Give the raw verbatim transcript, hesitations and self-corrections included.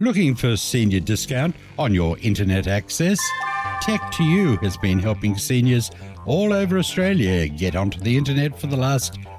Looking for senior discount on your internet access? Tech to You has been helping seniors all over Australia get onto the internet for the last